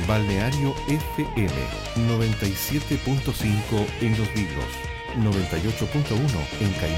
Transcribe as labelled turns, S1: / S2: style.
S1: Balneario FM 97.5 en Los Vilos, 98.1 en Caimán